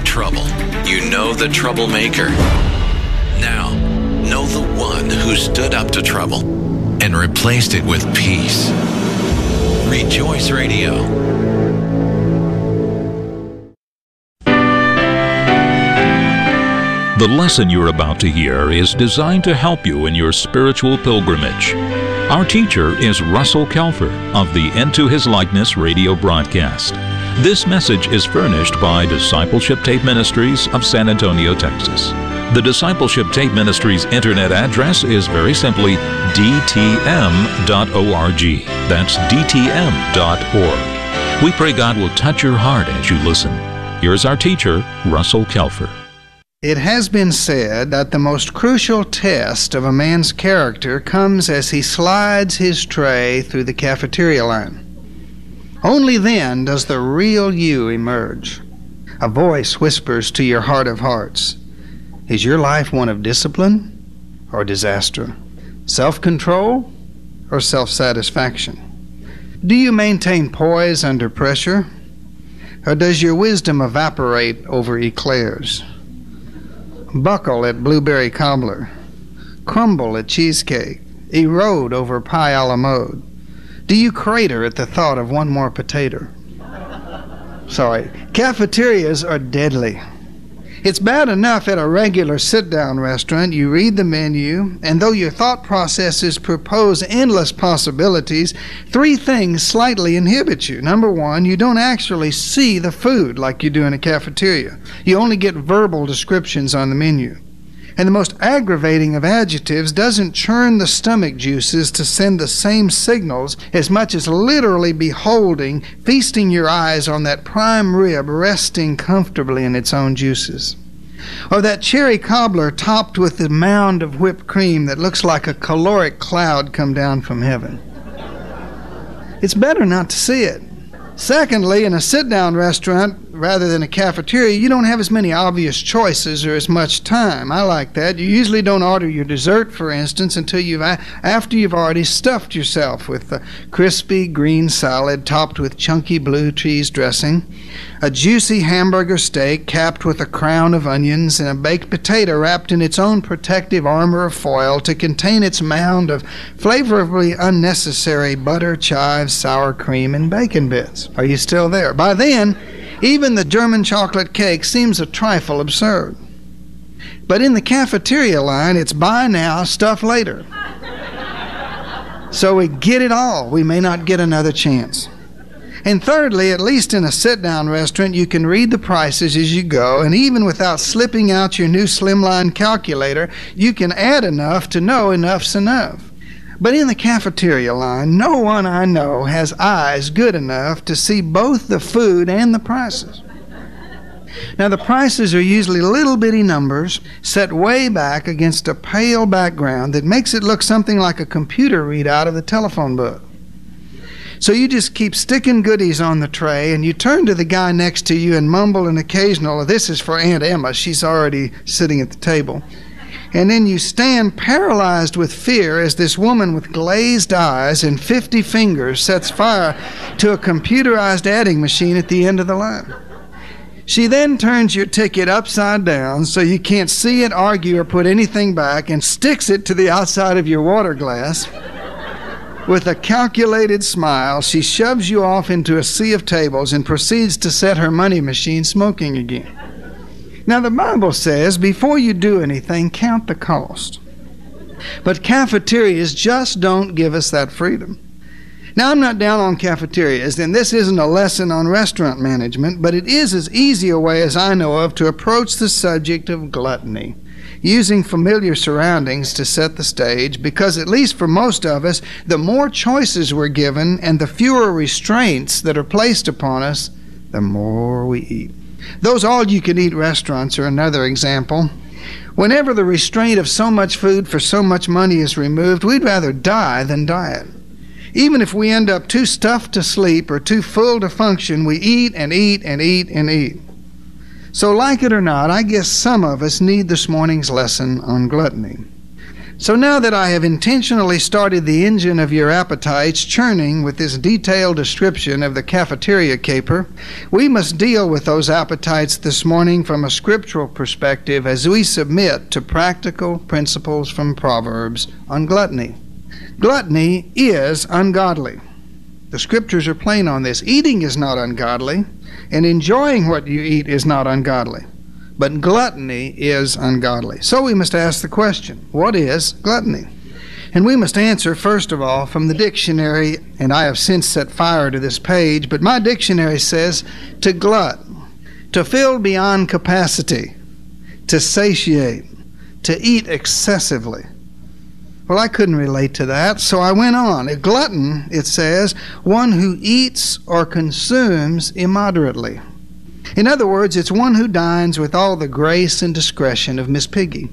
trouble. You know the troublemaker. Now, know the one who stood up to trouble and replaced it with peace. Rejoice Radio. The lesson you're about to hear is designed to help you in your spiritual pilgrimage. Our teacher is Russell Kelfer of the Into His Likeness radio broadcast. This message is furnished by Discipleship Tape Ministries of San Antonio, Texas. The Discipleship Tape Ministries internet address is very simply dtm.org. That's dtm.org. We pray God will touch your heart as you listen. Here's our teacher, Russell Kelfer. It has been said that the most crucial test of a man's character comes as he slides his tray through the cafeteria line. Only then does the real you emerge. A voice whispers to your heart of hearts, is your life one of discipline or disaster? Self-control or self-satisfaction? Do you maintain poise under pressure? Or does your wisdom evaporate over eclairs? Buckle at blueberry cobbler, crumble at cheesecake, erode over pie a la mode. Do you crater at the thought of one more potato? Sorry, cafeterias are deadly. It's bad enough at a regular sit-down restaurant. You read the menu, and though your thought processes propose endless possibilities, three things slightly inhibit you. Number one, you don't actually see the food like you do in a cafeteria. You only get verbal descriptions on the menu. And the most aggravating of adjectives doesn't churn the stomach juices to send the same signals as much as literally beholding, feasting your eyes on that prime rib resting comfortably in its own juices. Or that cherry cobbler topped with the mound of whipped cream that looks like a caloric cloud come down from heaven. It's better not to see it. Secondly, in a sit-down restaurant, rather than a cafeteria, you don't have as many obvious choices or as much time. I like that. You usually don't order your dessert, for instance, until after you've already stuffed yourself with a crispy green salad topped with chunky blue cheese dressing, a juicy hamburger steak capped with a crown of onions, and a baked potato wrapped in its own protective armor of foil to contain its mound of flavorfully unnecessary butter, chives, sour cream, and bacon bits. Are you still there? By then, even the German chocolate cake seems a trifle absurd. But in the cafeteria line, it's buy now, stuff later. So we get it all. We may not get another chance. And thirdly, at least in a sit-down restaurant, you can read the prices as you go, and even without slipping out your new slimline calculator, you can add enough to know enough's enough. But in the cafeteria line, no one I know has eyes good enough to see both the food and the prices. Now, the prices are usually little bitty numbers set way back against a pale background that makes it look something like a computer readout of the telephone book. So you just keep sticking goodies on the tray, and you turn to the guy next to you and mumble an occasional, "This is for Aunt Emma, she's already sitting at the table." And then you stand paralyzed with fear as this woman with glazed eyes and 50 fingers sets fire to a computerized adding machine at the end of the line. She then turns your ticket upside down so you can't see it, argue, or put anything back, and sticks it to the outside of your water glass. With a calculated smile, she shoves you off into a sea of tables and proceeds to set her money machine smoking again. Now, the Bible says, before you do anything, count the cost. But cafeterias just don't give us that freedom. Now, I'm not down on cafeterias, and this isn't a lesson on restaurant management, but it is as easy a way as I know of to approach the subject of gluttony, using familiar surroundings to set the stage, because at least for most of us, the more choices we're given and the fewer restraints that are placed upon us, the more we eat. Those all-you-can-eat restaurants are another example. Whenever the restraint of so much food for so much money is removed, we'd rather die than diet. Even if we end up too stuffed to sleep or too full to function, we eat and eat and eat and eat. So like it or not, I guess some of us need this morning's lesson on gluttony. So now that I have intentionally started the engine of your appetites churning with this detailed description of the cafeteria caper, we must deal with those appetites this morning from a scriptural perspective as we submit to practical principles from Proverbs on gluttony. Gluttony is ungodly. The scriptures are plain on this. Eating is not ungodly, and enjoying what you eat is not ungodly. But gluttony is ungodly. So we must ask the question, what is gluttony? And we must answer, first of all, from the dictionary, and I have since set fire to this page, but my dictionary says to glut, to fill beyond capacity, to satiate, to eat excessively. Well, I couldn't relate to that, so I went on. A glutton, it says, one who eats or consumes immoderately. In other words, it's one who dines with all the grace and discretion of Miss Piggy.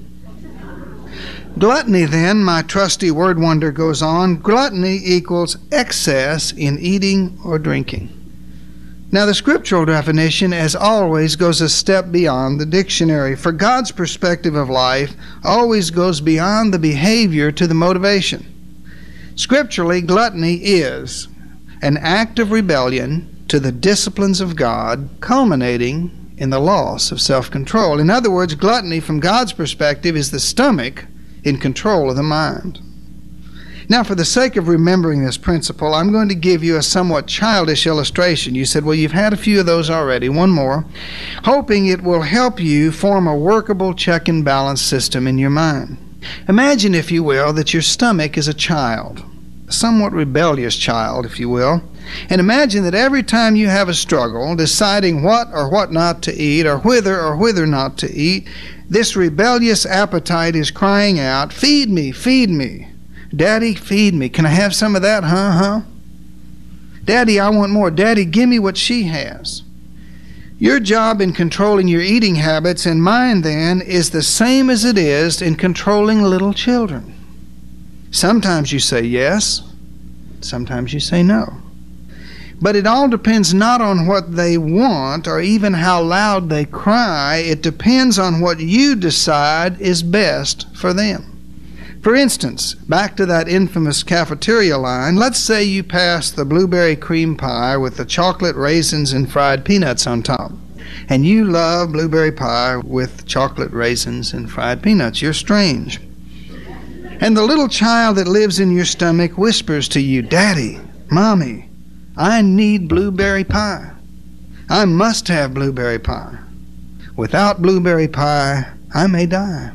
Gluttony, then, my trusty word wonder goes on, gluttony equals excess in eating or drinking. Now, the scriptural definition, as always, goes a step beyond the dictionary, for God's perspective of life always goes beyond the behavior to the motivation. Scripturally, gluttony is an act of rebellion to the disciplines of God, culminating in the loss of self-control. In other words, gluttony from God's perspective is the stomach in control of the mind. Now, for the sake of remembering this principle, I'm going to give you a somewhat childish illustration. You said, well, you've had a few of those already. One more. Hoping it will help you form a workable check and balance system in your mind. Imagine, if you will, that your stomach is a child, a somewhat rebellious child, if you will. And imagine that every time you have a struggle deciding what or what not to eat or whither not to eat, this rebellious appetite is crying out, feed me, feed me. Daddy, feed me. Can I have some of that? Huh? Daddy, I want more. Daddy, give me what she has. Your job in controlling your eating habits and mine, then, is the same as it is in controlling little children. Sometimes you say yes, sometimes you say no. But it all depends not on what they want or even how loud they cry. It depends on what you decide is best for them. For instance, back to that infamous cafeteria line, let's say you pass the blueberry cream pie with the chocolate raisins and fried peanuts on top. And you love blueberry pie with chocolate raisins and fried peanuts. You're strange. And the little child that lives in your stomach whispers to you, Daddy, Mommy, I need blueberry pie. I must have blueberry pie. Without blueberry pie, I may die.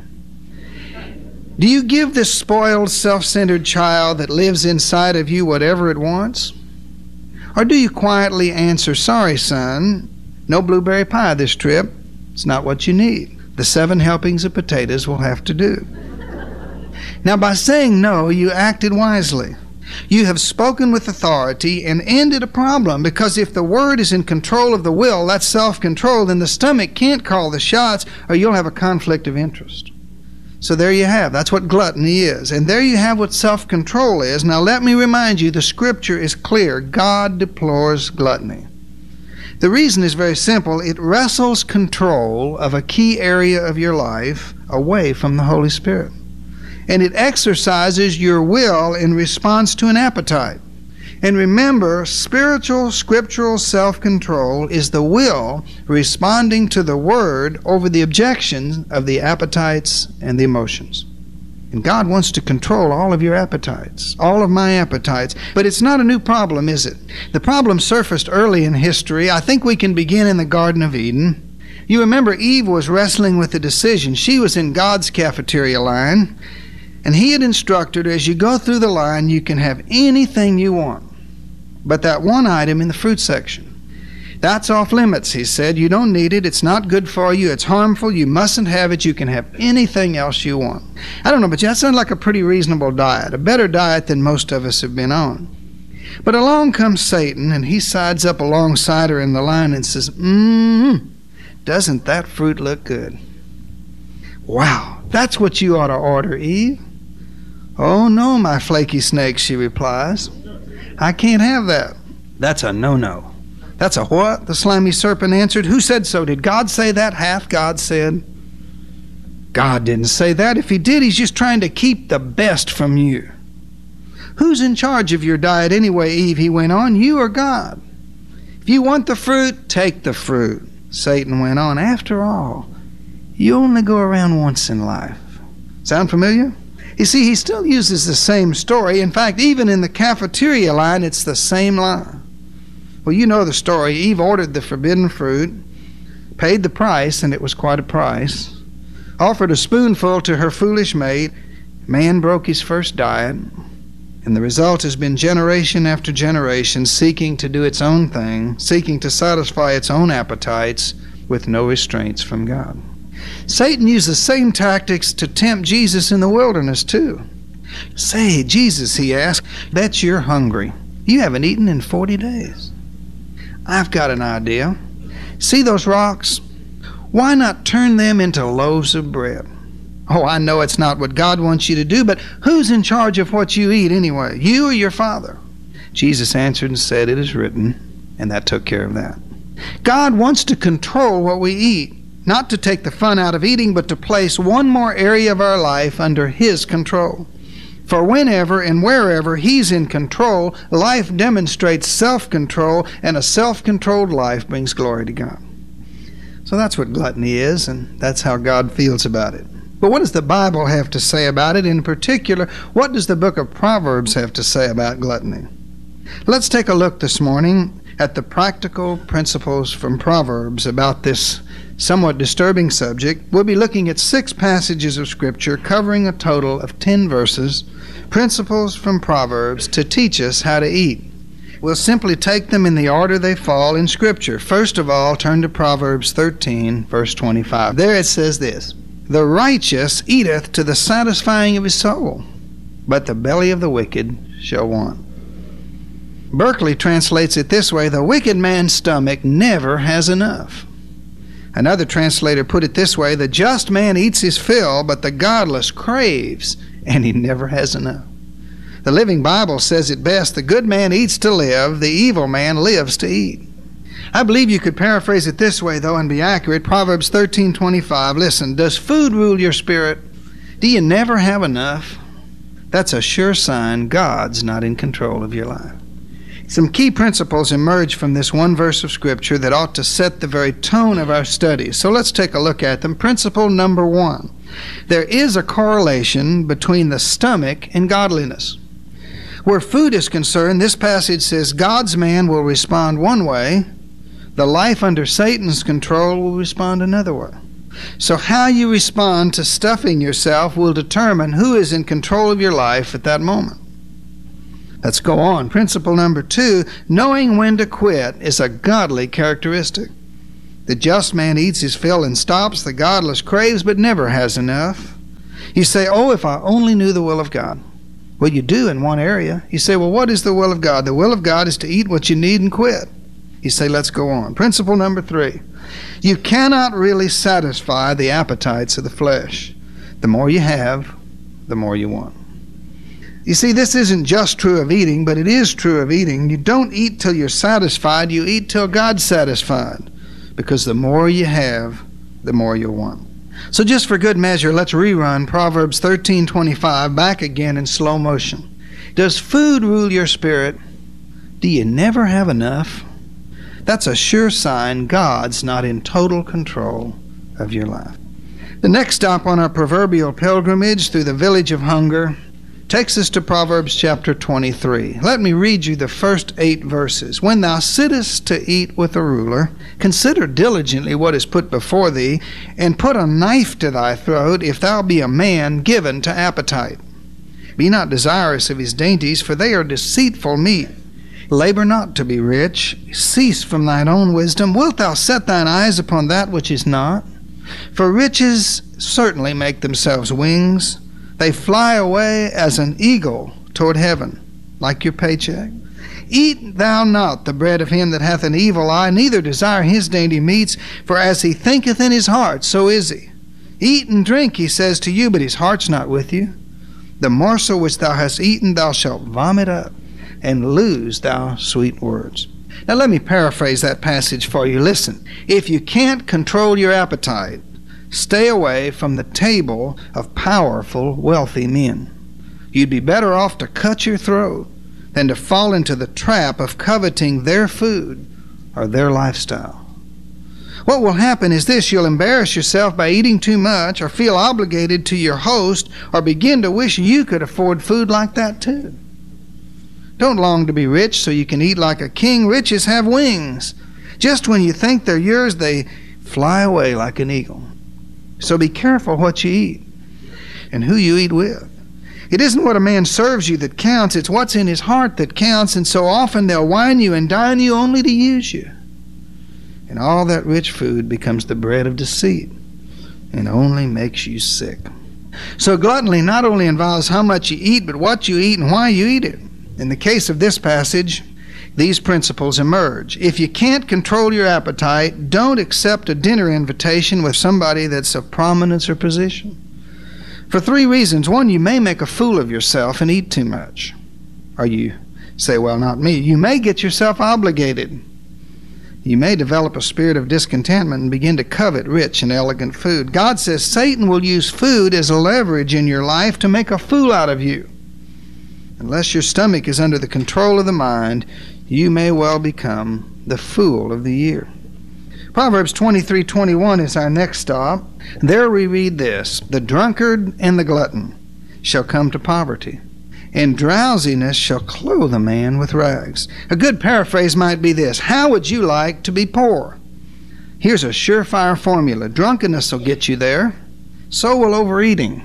Do you give this spoiled, self-centered child that lives inside of you whatever it wants? Or do you quietly answer, sorry, son, no blueberry pie this trip. It's not what you need. The 7 helpings of potatoes will have to do. Now, by saying no, you acted wisely. You have spoken with authority and ended a problem, because if the word is in control of the will, that's self-control, then the stomach can't call the shots or you'll have a conflict of interest. So there you have. That's what gluttony is. And there you have what self-control is. Now let me remind you, the scripture is clear. God deplores gluttony. The reason is very simple. It wrestles control of a key area of your life away from the Holy Spirit. And it exercises your will in response to an appetite. And remember, spiritual, scriptural self-control is the will responding to the Word over the objections of the appetites and the emotions. And God wants to control all of your appetites, all of my appetites. But it's not a new problem, is it? The problem surfaced early in history. I think we can begin in the Garden of Eden. You remember Eve was wrestling with a decision. She was in God's cafeteria line, and He had instructed her, as you go through the line, you can have anything you want. But that one item in the fruit section, that's off limits, He said. You don't need it. It's not good for you. It's harmful. You mustn't have it. You can have anything else you want. I don't know, but that sounds like a pretty reasonable diet, a better diet than most of us have been on. But along comes Satan, and he sides up alongside her in the line and says, doesn't that fruit look good? Wow, that's what you ought to order, Eve. Oh, no, my flaky snake, she replies. I can't have that. That's a no-no. That's a what? The slimy serpent answered. Who said so? Did God say that? Hath God said? God didn't say that. If he did, he's just trying to keep the best from you. Who's in charge of your diet anyway, Eve, he went on, you or God? If you want the fruit, take the fruit. Satan went on, after all, you only go around once in life. Sound familiar? You see, he still uses the same story. In fact, even in the cafeteria line, it's the same line. Well, you know the story. Eve ordered the forbidden fruit, paid the price, and it was quite a price, offered a spoonful to her foolish mate. Man broke his first diet, and the result has been generation after generation seeking to do its own thing, seeking to satisfy its own appetites with no restraints from God. Satan used the same tactics to tempt Jesus in the wilderness, too. Say, Jesus, he asked, bet you're hungry. You haven't eaten in 40 days. I've got an idea. See those rocks? Why not turn them into loaves of bread? Oh, I know it's not what God wants you to do, but who's in charge of what you eat anyway? You or your Father? Jesus answered and said, it is written, and that took care of that. God wants to control what we eat. Not to take the fun out of eating, but to place one more area of our life under His control. For whenever and wherever He's in control, life demonstrates self-control, and a self-controlled life brings glory to God. So that's what gluttony is, and that's how God feels about it. But what does the Bible have to say about it? In particular, what does the book of Proverbs have to say about gluttony? Let's take a look this morning at the practical principles from Proverbs about this somewhat disturbing subject. We'll be looking at 6 passages of Scripture covering a total of 10 verses, principles from Proverbs to teach us how to eat. We'll simply take them in the order they fall in Scripture. First of all, turn to Proverbs 13, verse 25. There it says this, the righteous eateth to the satisfying of his soul, but the belly of the wicked shall want. Berkeley translates it this way, the wicked man's stomach never has enough. Another translator put it this way, the just man eats his fill, but the godless craves, and he never has enough. The Living Bible says it best, the good man eats to live, the evil man lives to eat. I believe you could paraphrase it this way, though, and be accurate. Proverbs 13:25, listen, does food rule your spirit? Do you never have enough? That's a sure sign God's not in control of your life. Some key principles emerge from this one verse of Scripture that ought to set the very tone of our studies. So let's take a look at them. Principle number 1. There is a correlation between the stomach and godliness. Where food is concerned, this passage says God's man will respond one way, the life under Satan's control will respond another way. So how you respond to stuffing yourself will determine who is in control of your life at that moment. Let's go on. Principle number 2, knowing when to quit is a godly characteristic. The just man eats his fill and stops. The godless craves but never has enough. You say, oh, if I only knew the will of God. Well, you do in one area. You say, well, what is the will of God? The will of God is to eat what you need and quit. You say, let's go on. Principle number 3, you cannot really satisfy the appetites of the flesh. The more you have, the more you want. You see, this isn't just true of eating, but it is true of eating. You don't eat till you're satisfied. You eat till God's satisfied. Because the more you have, the more you'll want. So just for good measure, let's rerun Proverbs 13:25 back again in slow motion. Does food rule your spirit? Do you never have enough? That's a sure sign God's not in total control of your life. The next stop on our proverbial pilgrimage through the village of hunger takes us to Proverbs chapter 23. Let me read you the first 8 verses. When thou sittest to eat with a ruler, consider diligently what is put before thee, and put a knife to thy throat, if thou be a man given to appetite. Be not desirous of his dainties, for they are deceitful meat. Labor not to be rich. Cease from thine own wisdom. Wilt thou set thine eyes upon that which is not? For riches certainly make themselves wings. They fly away as an eagle toward heaven, like your paycheck. Eat thou not the bread of him that hath an evil eye, neither desire his dainty meats, for as he thinketh in his heart, so is he. Eat and drink, he says to you, but his heart's not with you. The morsel which thou hast eaten thou shalt vomit up, and lose thou sweet words. Now let me paraphrase that passage for you. Listen, if you can't control your appetite, Stay away from the table of powerful, wealthy men. You'd be better off to cut your throat than to fall into the trap of coveting their food or their lifestyle. What will happen is this: you'll embarrass yourself by eating too much, or feel obligated to your host, or begin to wish you could afford food like that too. Don't long to be rich so you can eat like a king. Riches have wings. Just when you think they're yours, they fly away like an eagle. So be careful what you eat and who you eat with. It isn't what a man serves you that counts, it's what's in his heart that counts, and so often they'll wine you and dine you only to use you. And all that rich food becomes the bread of deceit and only makes you sick. So gluttony not only involves how much you eat, but what you eat and why you eat it. In the case of this passage, these principles emerge. If you can't control your appetite, don't accept a dinner invitation with somebody that's of prominence or position. For 3 reasons. 1, you may make a fool of yourself and eat too much. Or you say, well, not me. You may get yourself obligated. You may develop a spirit of discontentment and begin to covet rich and elegant food. God says Satan will use food as a leverage in your life to make a fool out of you. Unless your stomach is under the control of the mind, you may well become the fool of the year. Proverbs 23:21 is our next stop. There we read this: the drunkard and the glutton shall come to poverty, and drowsiness shall clothe a man with rags. A good paraphrase might be this: how would you like to be poor? Here's a surefire formula. Drunkenness will get you there. So will overeating.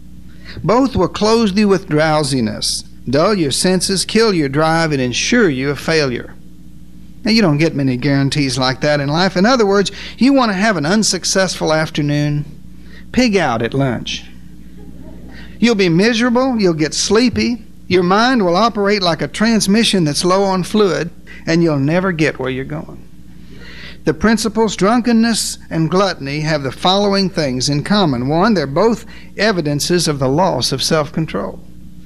Both will clothe you with drowsiness, dull your senses, kill your drive, and ensure you a failure. Now, you don't get many guarantees like that in life. In other words, you want to have an unsuccessful afternoon? Pig out at lunch. You'll be miserable, you'll get sleepy, your mind will operate like a transmission that's low on fluid, and you'll never get where you're going. The principles, drunkenness and gluttony, have the following things in common. 1, they're both evidences of the loss of self-control.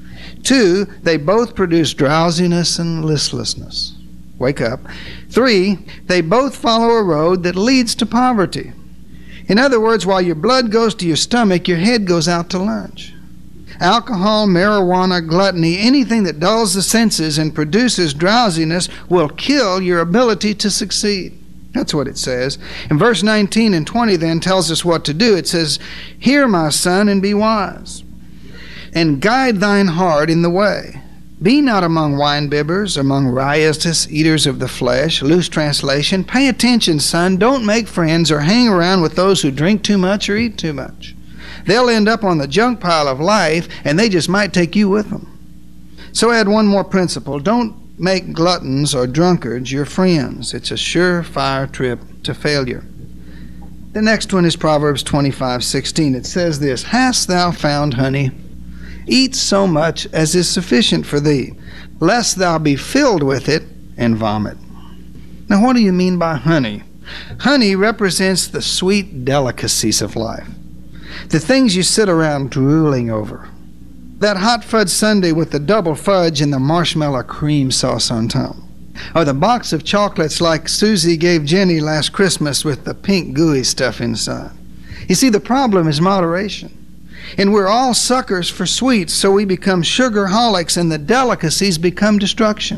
2, they both produce drowsiness and listlessness. Wake up. 3, they both follow a road that leads to poverty. In other words, while your blood goes to your stomach, your head goes out to lunch. Alcohol, marijuana, gluttony, anything that dulls the senses and produces drowsiness will kill your ability to succeed. That's what it says. And verse 19 and 20 then tells us what to do. It says, hear, my son, and be wise, and guide thine heart in the way. Be not among winebibbers, among riotous eaters of the flesh. Loose translation. Pay attention, son. Don't make friends or hang around with those who drink too much or eat too much. They'll end up on the junk pile of life, and they just might take you with them. So add one more principle. Don't make gluttons or drunkards your friends. It's a surefire trip to failure. The next one is Proverbs 25:16. It says this: hast thou found honey? Eat so much as is sufficient for thee, lest thou be filled with it and vomit. Now, what do you mean by honey? Honey represents the sweet delicacies of life, the things you sit around drooling over. That hot fudge sundae with the double fudge and the marshmallow cream sauce on top. Or the box of chocolates like Susie gave Jenny last Christmas with the pink gooey stuff inside. You see, the problem is moderation. And we're all suckers for sweets, so we become sugarholics and the delicacies become destruction.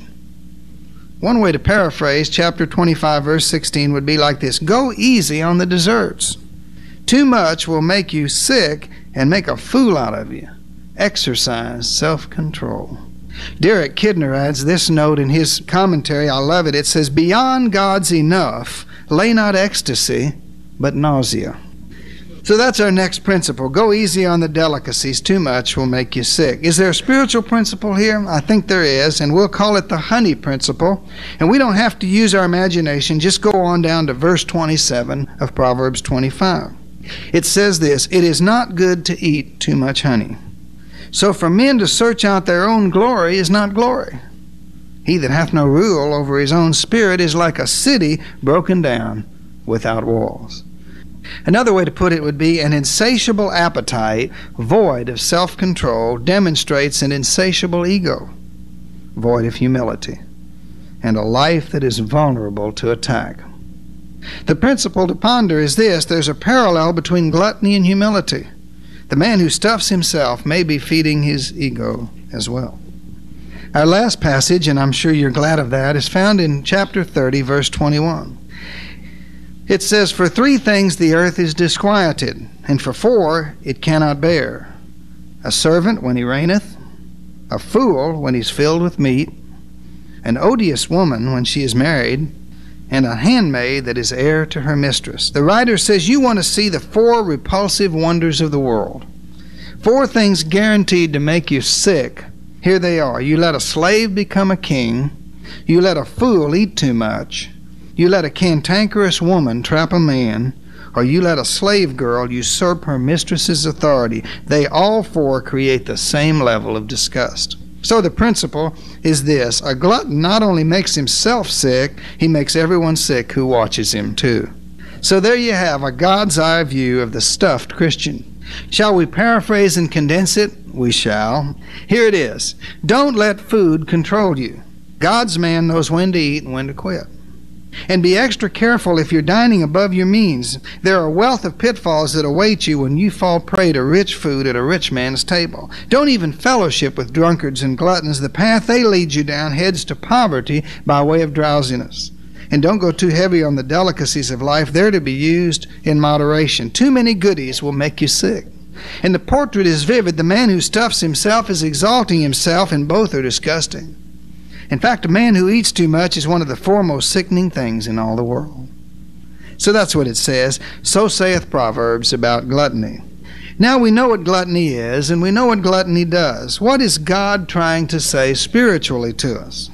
One way to paraphrase chapter 25, verse 16 would be like this: go easy on the desserts. Too much will make you sick and make a fool out of you. Exercise self-control. Derek Kidner adds this note in his commentary. I love it. It says, beyond God's enough, lay not ecstasy, but nausea. So that's our next principle. Go easy on the delicacies. Too much will make you sick. Is there a spiritual principle here? I think there is, and we'll call it the honey principle. And we don't have to use our imagination. Just go on down to verse 27 of Proverbs 25. It says this: it is not good to eat too much honey. So for men to search out their own glory is not glory. He that hath no rule over his own spirit is like a city broken down without walls. Another way to put it would be: an insatiable appetite void of self-control demonstrates an insatiable ego void of humility and a life that is vulnerable to attack. The principle to ponder is this: there's a parallel between gluttony and humility. The man who stuffs himself may be feeding his ego as well. Our last passage, and I'm sure you're glad of that, is found in chapter 30, verse 21. It says, "For 3 things the earth is disquieted, and for 4 it cannot bear: a servant when he reigneth, a fool when he's filled with meat, an odious woman when she is married, and a handmaid that is heir to her mistress." The writer says you want to see the 4 repulsive wonders of the world. 4 things guaranteed to make you sick. Here they are. You let a slave become a king. You let a fool eat too much. You let a cantankerous woman trap a man. Or you let a slave girl usurp her mistress's authority. They all 4 create the same level of disgust. So the principle is this: a glutton not only makes himself sick, he makes everyone sick who watches him too. So there you have a God's eye view of the stuffed Christian. Shall we paraphrase and condense it? We shall. Here it is. Don't let food control you. God's man knows when to eat and when to quit. And be extra careful if you're dining above your means. There are a wealth of pitfalls that await you when you fall prey to rich food at a rich man's table. Don't even fellowship with drunkards and gluttons. The path they lead you down heads to poverty by way of drowsiness. And don't go too heavy on the delicacies of life. They're to be used in moderation. Too many goodies will make you sick. And the portrait is vivid. The man who stuffs himself is exalting himself, and both are disgusting. In fact, a man who eats too much is one of the 4 most sickening things in all the world. So that's what it says. So saith Proverbs about gluttony. Now we know what gluttony is, and we know what gluttony does. What is God trying to say spiritually to us?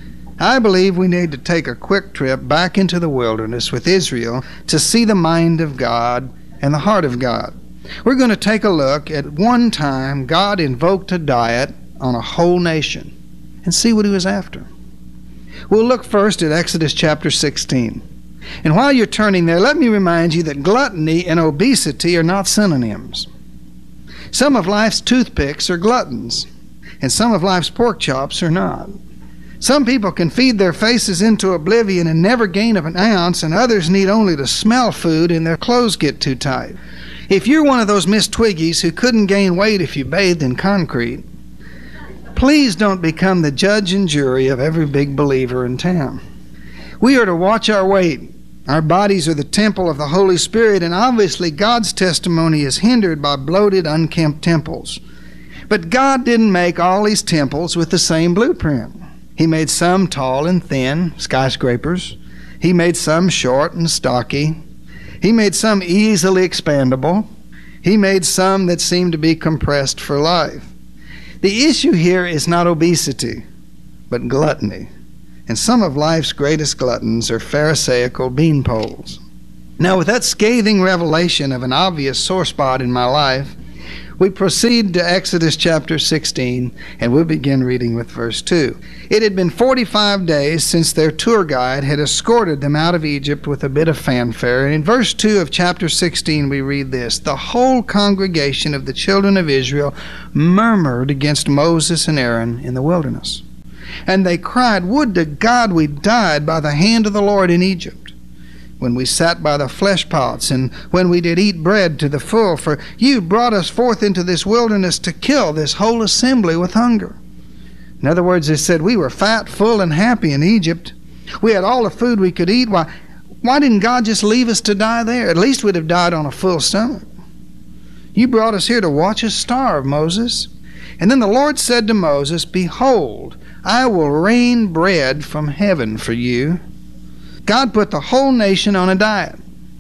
I believe we need to take a quick trip back into the wilderness with Israel to see the mind of God and the heart of God. We're going to take a look at one time God invoked a diet on a whole nation and see what he was after. We'll look first at Exodus chapter 16. And while you're turning there, let me remind you that gluttony and obesity are not synonyms. Some of life's toothpicks are gluttons, and some of life's pork chops are not. Some people can feed their faces into oblivion and never gain an ounce, and others need only to smell food and their clothes get too tight. If you're one of those Miss Twiggies who couldn't gain weight if you bathed in concrete, please don't become the judge and jury of every big believer in town. We are to watch our weight. Our bodies are the temple of the Holy Spirit, and obviously God's testimony is hindered by bloated, unkempt temples. But God didn't make all these temples with the same blueprint. He made some tall and thin, skyscrapers. He made some short and stocky. He made some easily expandable. He made some that seemed to be compressed for life. The issue here is not obesity, but gluttony. And some of life's greatest gluttons are pharisaical beanpoles. Now, with that scathing revelation of an obvious sore spot in my life, we proceed to Exodus chapter 16, and we'll begin reading with verse 2. It had been 45 days since their tour guide had escorted them out of Egypt with a bit of fanfare. And in verse 2 of chapter 16 we read this: "The whole congregation of the children of Israel murmured against Moses and Aaron in the wilderness. And they cried, Would to God we died by the hand of the Lord in Egypt, when we sat by the flesh pots, and when we did eat bread to the full, for you brought us forth into this wilderness to kill this whole assembly with hunger." In other words, they said, we were fat, full, and happy in Egypt. We had all the food we could eat. Why didn't God just leave us to die there? At least we'd have died on a full stomach. You brought us here to watch us starve, Moses. And then the Lord said to Moses, "Behold, I will rain bread from heaven for you." God put the whole nation on a diet.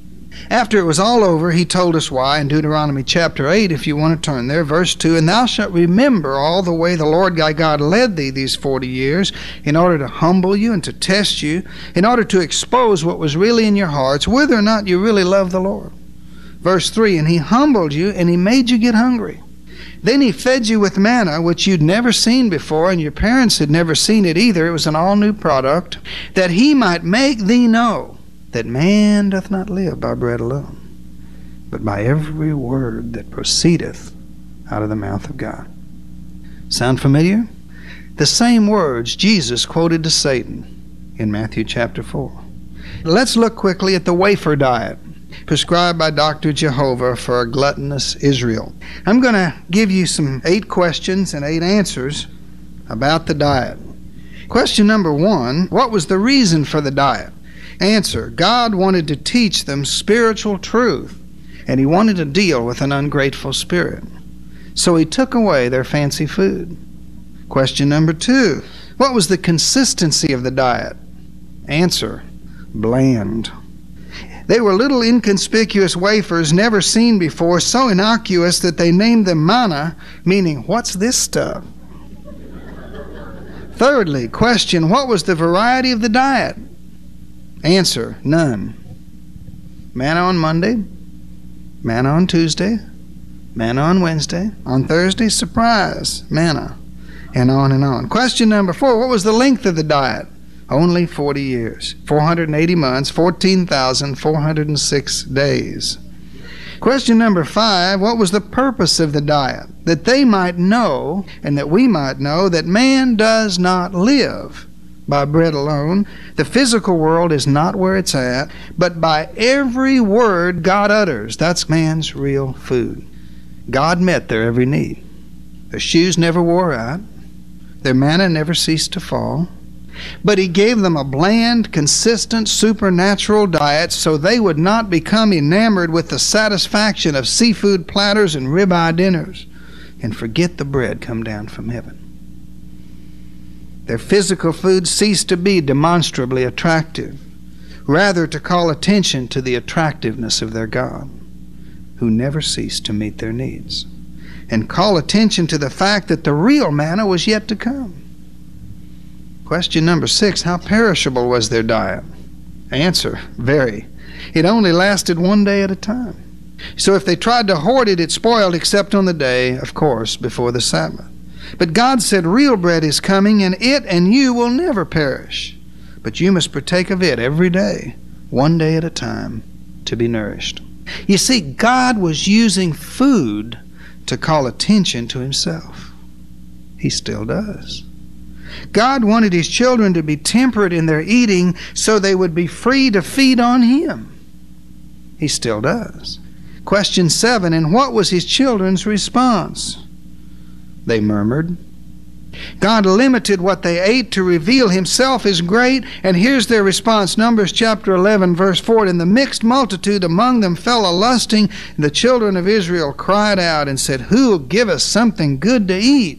After it was all over, he told us why in Deuteronomy chapter 8, if you want to turn there, verse 2, "And thou shalt remember all the way the Lord thy God led thee these 40 years, in order to humble you and to test you, in order to expose what was really in your hearts, whether or not you really love the Lord." Verse 3, "And he humbled you, and he made you get hungry. Then he fed you with manna, which you'd never seen before, and your parents had never seen it either. It was an all-new product, that he might make thee know that man doth not live by bread alone, but by every word that proceedeth out of the mouth of God." Sound familiar? The same words Jesus quoted to Satan in Matthew chapter 4. Let's look quickly at the wafer diet prescribed by Dr. Jehovah for a gluttonous Israel. I'm going to give you some 8 questions and 8 answers about the diet. Question number 1, what was the reason for the diet? Answer, God wanted to teach them spiritual truth, and He wanted to deal with an ungrateful spirit. So He took away their fancy food. Question number 2, what was the consistency of the diet? Answer, bland. They were little inconspicuous wafers never seen before, so innocuous that they named them manna, meaning, what's this stuff? Thirdly, question, what was the variety of the diet? Answer, none. Manna on Monday, manna on Tuesday, manna on Wednesday, on Thursday, surprise, manna, and on and on. Question number 4, what was the length of the diet? Only 40 years, 480 months, 14,406 days. Question number 5, what was the purpose of the diet? That they might know, and that we might know, that man does not live by bread alone. The physical world is not where it's at, but by every word God utters. That's man's real food. God met their every need. Their shoes never wore out. Their manna never ceased to fall. But He gave them a bland, consistent, supernatural diet so they would not become enamored with the satisfaction of seafood platters and ribeye dinners and forget the bread come down from heaven. Their physical food ceased to be demonstrably attractive, rather to call attention to the attractiveness of their God, who never ceased to meet their needs, and call attention to the fact that the real manna was yet to come. Question number 6, how perishable was their diet? Answer, very. It only lasted 1 day at a time. So if they tried to hoard it, it spoiled except on the day, of course, before the Sabbath. But God said, real bread is coming, and it and you will never perish. But you must partake of it every day, 1 day at a time, to be nourished. You see, God was using food to call attention to Himself. He still does. God wanted His children to be temperate in their eating so they would be free to feed on Him. He still does. Question 7, and what was His children's response? They murmured. God limited what they ate to reveal Himself as great, and here's their response. Numbers chapter 11, verse 4, and the mixed multitude among them fell a-lusting, and the children of Israel cried out and said, who will give us something good to eat?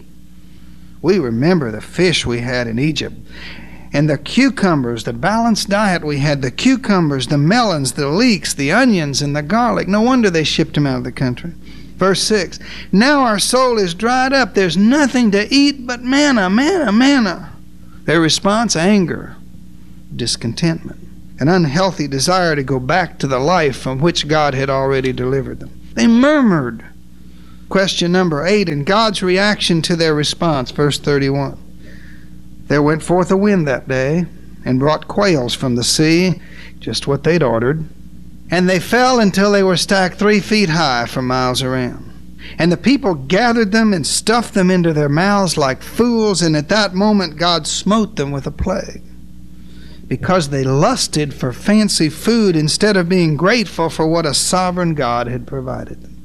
We remember the fish we had in Egypt, and the cucumbers, the balanced diet we had, the cucumbers, the melons, the leeks, the onions, and the garlic. No wonder they shipped them out of the country. Verse 6, now our soul is dried up. There's nothing to eat but manna, manna, manna. Their response, anger, discontentment, an unhealthy desire to go back to the life from which God had already delivered them. They murmured. Question number 8, and God's reaction to their response, verse 31. There went forth a wind that day, and brought quails from the sea, just what they'd ordered. And they fell until they were stacked 3 feet high for miles around. And the people gathered them and stuffed them into their mouths like fools, and at that moment God smote them with a plague, because they lusted for fancy food instead of being grateful for what a sovereign God had provided them.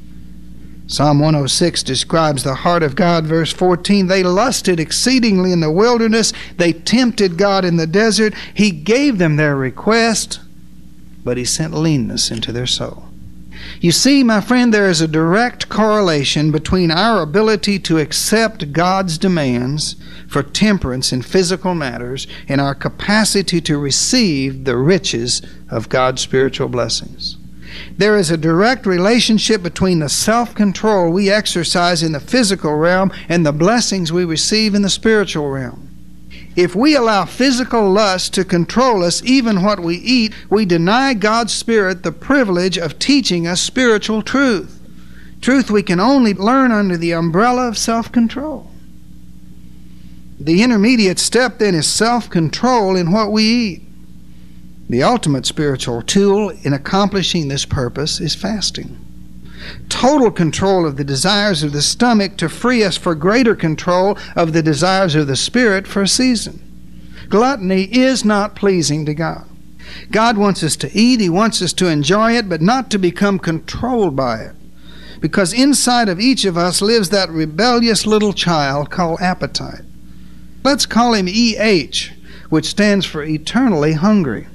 Psalm 106 describes the heart of God, verse 14. They lusted exceedingly in the wilderness. They tempted God in the desert. He gave them their request, but He sent leanness into their soul. You see, my friend, there is a direct correlation between our ability to accept God's demands for temperance in physical matters and our capacity to receive the riches of God's spiritual blessings. There is a direct relationship between the self-control we exercise in the physical realm and the blessings we receive in the spiritual realm. If we allow physical lust to control us, even what we eat, we deny God's Spirit the privilege of teaching us spiritual truth. Truth we can only learn under the umbrella of self-control. The intermediate step then is self-control in what we eat. The ultimate spiritual tool in accomplishing this purpose is fasting. Total control of the desires of the stomach to free us for greater control of the desires of the spirit for a season. Gluttony is not pleasing to God. God wants us to eat. He wants us to enjoy it, but not to become controlled by it. Because inside of each of us lives that rebellious little child called appetite. Let's call him EH, which stands for eternally hungry.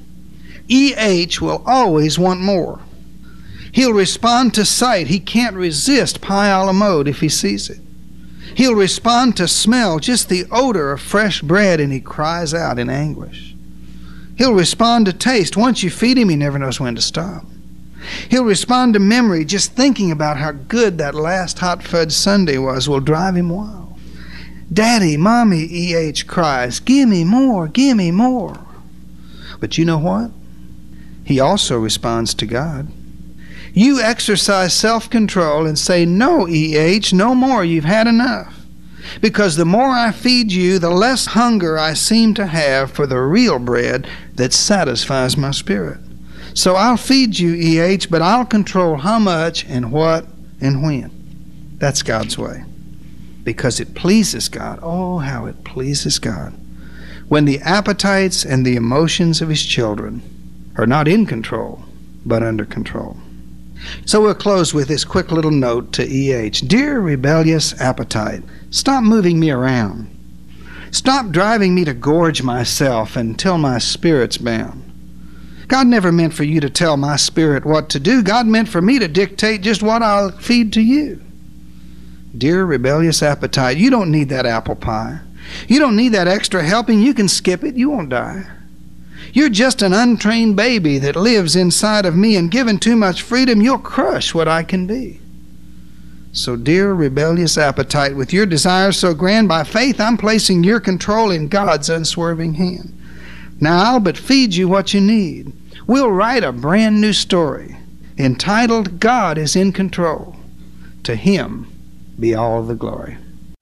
EH will always want more. He'll respond to sight. He can't resist pie a la mode if he sees it. He'll respond to smell, just the odor of fresh bread, and he cries out in anguish. He'll respond to taste. Once you feed him, he never knows when to stop. He'll respond to memory. Just thinking about how good that last hot fudge sundae was will drive him wild. Daddy, Mommy, EH cries, "Give me more, give me more." But you know what? He also responds to God. You exercise self-control and say, "No, EH, no more. You've had enough. Because the more I feed you, the less hunger I seem to have for the real bread that satisfies my spirit. So I'll feed you, EH, but I'll control how much and what and when." That's God's way. Because it pleases God. Oh, how it pleases God. When the appetites and the emotions of his children are not in control, but under control. So we'll close with this quick little note to EH. Dear rebellious appetite, stop moving me around. Stop driving me to gorge myself until my spirit's bound. God never meant for you to tell my spirit what to do. God meant for me to dictate just what I'll feed to you. Dear rebellious appetite, you don't need that apple pie. You don't need that extra helping. You can skip it. You won't die. You're just an untrained baby that lives inside of me, and given too much freedom, you'll crush what I can be. So, dear rebellious appetite, with your desires so grand, by faith I'm placing your control in God's unswerving hand. Now I'll but feed you what you need. We'll write a brand new story entitled God is in Control. To him be all the glory.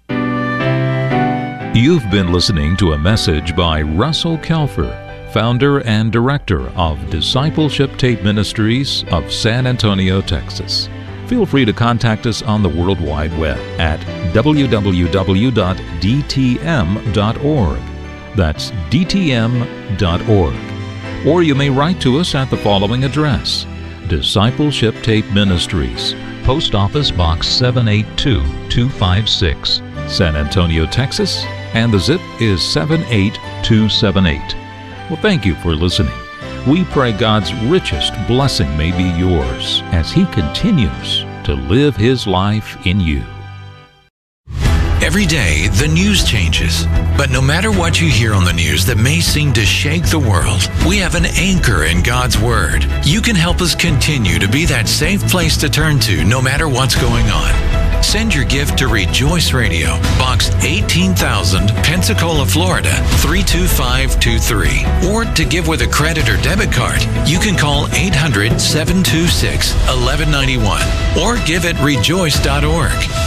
You've been listening to a message by Russell Kelfer, founder and director of Discipleship Tape Ministries of San Antonio, Texas. Feel free to contact us on the World Wide Web at www.dtm.org. That's dtm.org. Or you may write to us at the following address: Discipleship Tape Ministries, Post Office Box 782256, San Antonio, Texas, and the zip is 78278. Well, thank you for listening. We pray God's richest blessing may be yours as He continues to live His life in you. Every day, the news changes. But no matter what you hear on the news that may seem to shake the world, we have an anchor in God's Word. You can help us continue to be that safe place to turn to no matter what's going on. Send your gift to Rejoice Radio, Box 18,000, Pensacola, Florida, 32523. Or to give with a credit or debit card, you can call 800-726-1191 or give at rejoice.org.